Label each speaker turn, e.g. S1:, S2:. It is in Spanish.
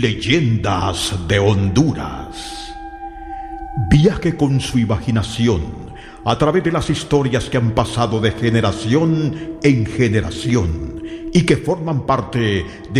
S1: Leyendas de Honduras. Viaje con su imaginación a través de las historias que han pasado de generación en generación y que forman parte de